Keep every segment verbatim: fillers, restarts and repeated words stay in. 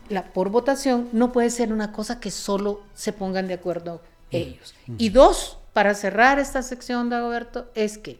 la, por votación, no puede ser una cosa que solo se pongan de acuerdo ellos. Uh-huh. Y dos, para cerrar esta sección, Dagoberto, es que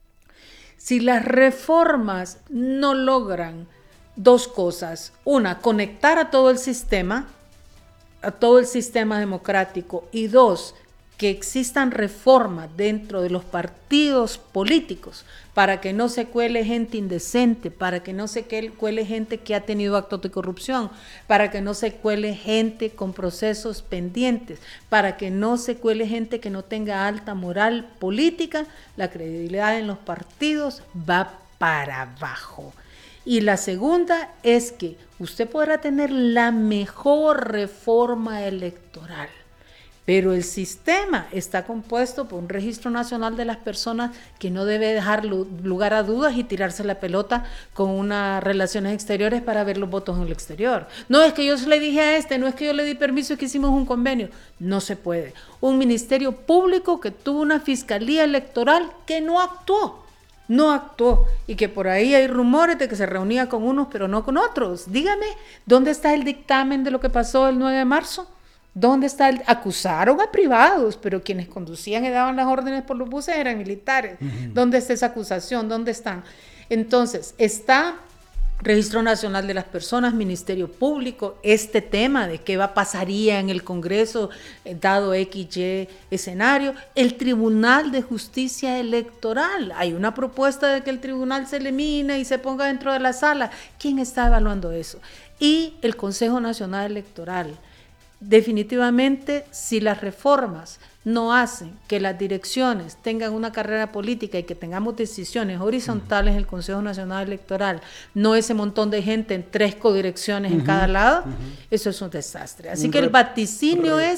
si las reformas no logran dos cosas, una, conectar a todo el sistema, a todo el sistema democrático, y dos, que existan reformas dentro de los partidos políticos para que no se cuele gente indecente, para que no se cuele gente que ha tenido actos de corrupción, para que no se cuele gente con procesos pendientes, para que no se cuele gente que no tenga alta moral política, la credibilidad en los partidos va para abajo. Y la segunda es que usted podrá tener la mejor reforma electoral, pero el sistema está compuesto por un registro nacional de las personas que no debe dejar lugar a dudas y tirarse la pelota con unas relaciones exteriores para ver los votos en el exterior. No es que yo le dije a este, no es que yo le di permiso y que hicimos un convenio. No se puede. Un ministerio público que tuvo una fiscalía electoral que no actuó. No actuó, y que por ahí hay rumores de que se reunía con unos pero no con otros. Dígame, ¿dónde está el dictamen de lo que pasó el nueve de marzo? ¿Dónde está el...? Acusaron a privados, pero quienes conducían y daban las órdenes por los buses eran militares. Uh-huh. ¿Dónde está esa acusación? ¿Dónde están? Entonces, está Registro Nacional de las Personas, Ministerio Público, este tema de qué va pasaría en el Congreso eh, dado X Y escenario, el Tribunal de Justicia Electoral. Hay una propuesta de que el tribunal se elimine y se ponga dentro de la sala. ¿Quién está evaluando eso? Y el Consejo Nacional Electoral. Definitivamente, si las reformas no hacen que las direcciones tengan una carrera política y que tengamos decisiones horizontales en el Consejo Nacional Electoral, no ese montón de gente en tres codirecciones uh-huh, en cada lado, uh-huh. eso es un desastre. Así un que el vaticinio es,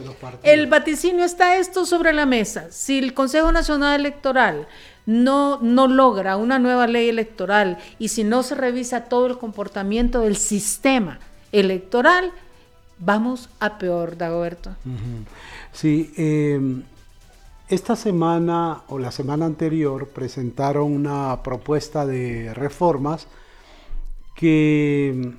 el vaticinio está esto sobre la mesa. Si el Consejo Nacional Electoral no, no logra una nueva ley electoral y si no se revisa todo el comportamiento del sistema electoral, vamos a peor, Dagoberto. Uh-huh. Sí, eh, esta semana o la semana anterior presentaron una propuesta de reformas que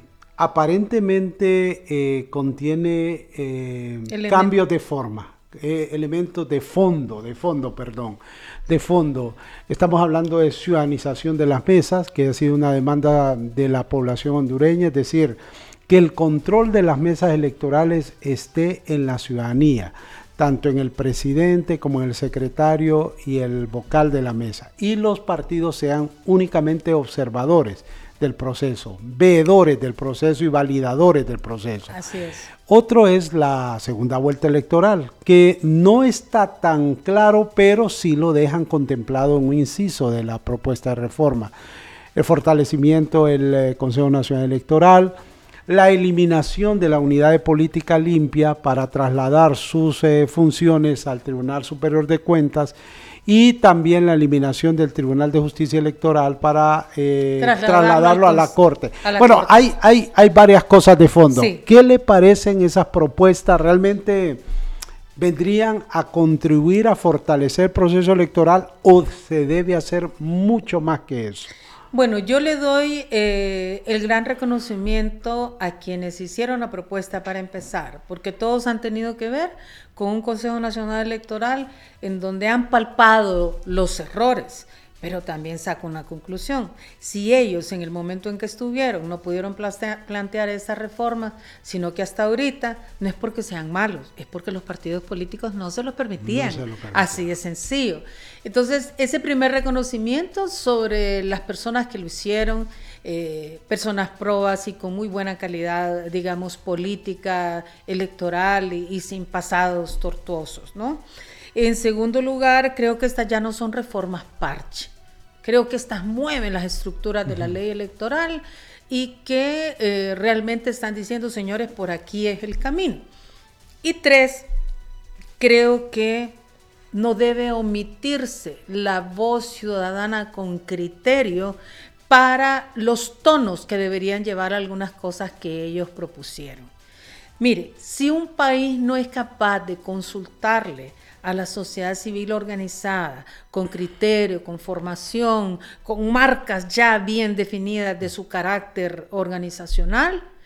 aparentemente eh, contiene eh, cambios de forma, eh, elementos de fondo, de fondo, perdón, de fondo. Estamos hablando de ciudadanización de las mesas, que ha sido una demanda de la población hondureña, es decir, que el control de las mesas electorales esté en la ciudadanía, tanto en el presidente como en el secretario y el vocal de la mesa, y los partidos sean únicamente observadores del proceso, veedores del proceso y validadores del proceso. Así es. Otro es la segunda vuelta electoral, que no está tan claro, pero sí lo dejan contemplado en un inciso de la propuesta de reforma. El fortalecimiento del eh, Consejo Nacional Electoral, la eliminación de la unidad de política limpia para trasladar sus eh, funciones al Tribunal Superior de Cuentas y también la eliminación del Tribunal de Justicia Electoral para eh, trasladarlo a la Corte. A la bueno, corte. Hay, hay, hay varias cosas de fondo. Sí. ¿Qué le parecen esas propuestas? ¿Realmente vendrían a contribuir a fortalecer el proceso electoral o se debe hacer mucho más que eso? Bueno, yo le doy eh, el gran reconocimiento a quienes hicieron la propuesta para empezar, porque todos han tenido que ver con un Consejo Nacional Electoral en donde han palpado los errores, pero también saco una conclusión. Si ellos en el momento en que estuvieron no pudieron plantear, plantear esa reforma, sino que hasta ahorita, no es porque sean malos, es porque los partidos políticos no se los permitían. No se lo permitían. Así de sencillo. Entonces, ese primer reconocimiento sobre las personas que lo hicieron, eh, personas probas y con muy buena calidad, digamos, política, electoral y, y sin pasados tortuosos, ¿no? En segundo lugar, creo que estas ya no son reformas parche. Creo que estas mueven las estructuras de uh-huh. la ley electoral y que eh, realmente están diciendo, señores, por aquí es el camino. Y tres, creo que no debe omitirse la voz ciudadana con criterio para los tonos que deberían llevar algunas cosas que ellos propusieron. Mire, si un país no es capaz de consultarle a la sociedad civil organizada, con criterio, con formación, con marcas ya bien definidas de su carácter organizacional,